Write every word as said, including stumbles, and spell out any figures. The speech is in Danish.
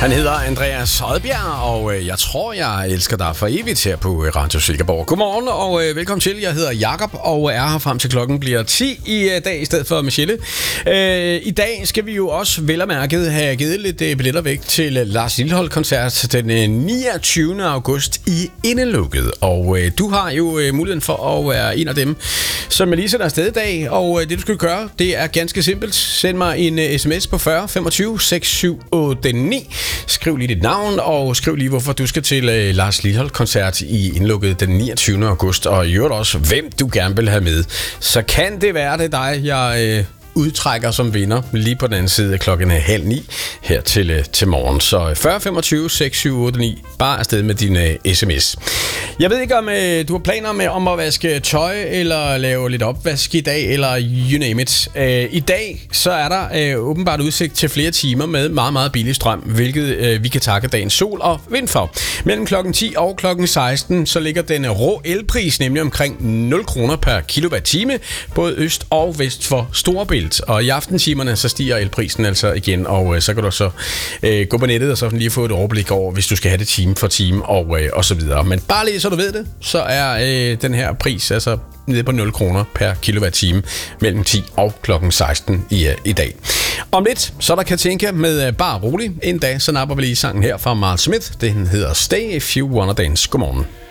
Han hedder Andreas Odbjerg, og øh, jeg tror, jeg elsker dig for evigt her på øh, Radio Silkeborg. Godmorgen og øh, velkommen til. Jeg hedder Jakob og er her frem til klokken bliver ti i øh, dag i stedet for Michelle. Øh, I dag skal vi jo også vel og mærket have givet lidt øh, billetter væk til øh, Lars Lilholt-koncert den øh, niogtyvende august i Indelukket. Og øh, du har jo øh, muligheden for at være en af dem, som er lige sætter afsted i dag. Og øh, det du skal gøre, det er ganske simpelt. Send mig en øh, sms på fyrre femogtyve seks syv otte ni. Skriv lige dit navn, og skriv lige, hvorfor du skal til øh, Lars Lilholt-koncert i Indelukket den niogtyvende august, og i øvrigt også, hvem du gerne vil have med. Så kan det være, det er dig, jeg øh, udtrækker som vinder lige på den anden side klokken halv ni her til, øh, til morgen. Så fyrre femogtyve seks syv otte ni, bare afsted med din øh, sms. Jeg ved ikke, om øh, du har planer med om at vaske tøj, eller lave lidt opvask i dag, eller you name it. Øh, I dag, så er der øh, åbenbart udsigt til flere timer med meget, meget billig strøm, hvilket øh, vi kan takke dagens sol og vind for. Mellem klokken ti og klokken seksten, så ligger den rå elpris nemlig omkring nul kroner per kilowatt-time, både øst og vest for Storebælt. Og i aftentimerne, så stiger elprisen altså igen, og øh, så kan du så øh, gå på nettet og så lige få et overblik over, hvis du skal have det time for time, og, øh, og så videre. Men bare lige så du ved det, så er øh, den her pris altså nede på nul kroner per kilowatt-time mellem ti og klokken seksten i, uh, i dag. Om lidt, så der kan tænke med uh, bare rolig. En dag, så napper vi lige sangen her fra Miles Smith. Den hedder Stay If You Wanna Dance. Godmorgen.